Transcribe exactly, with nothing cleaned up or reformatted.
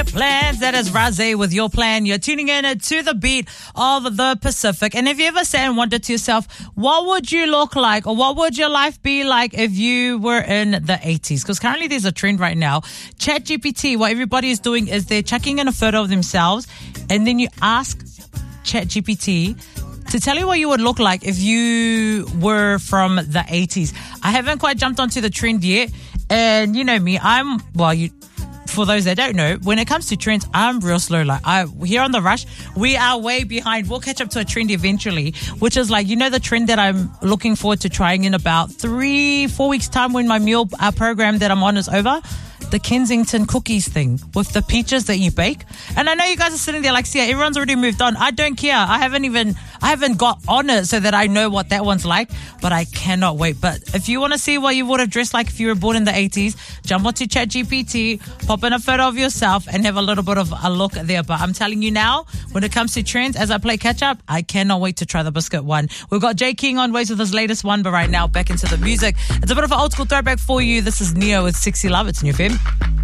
Plans. That is Razé with Your Plan. You're tuning in to the beat of the Pacific. And if you ever sat and wondered to yourself, what would you look like or what would your life be like if you were in the eighties? Because currently there's a trend right now. ChatGPT, what everybody is doing is they're chucking in a photo of themselves and then you ask ChatGPT to tell you what you would look like if you were from the eighties. I haven't quite jumped onto the trend yet. And you know me, I'm, well, you, for those that don't know, when it comes to trends, I'm real slow. Like, I, here on The Rush, we are way behind. We'll catch up to a trend eventually, which is like, you know, the trend that I'm looking forward to trying in about three, four weeks time when my meal uh, program that I'm on is over. The Kensington cookies thing with the peaches that you bake. And I know you guys are sitting there like, see, everyone's already moved on. I don't care. I haven't even, I haven't got on it so that I know what that one's like, but I cannot wait. But if you want to see what you would have dressed like if you were born in the eighties, jump onto ChatGPT, pop in a photo of yourself and have a little bit of a look there. But I'm telling you now, when it comes to trends, as I play catch up, I cannot wait to try the biscuit one. We've got Jay King on ways with his latest one, but right now back into the music. It's a bit of an old school throwback for you. This is Neo with Sexy Love. It's in your fam.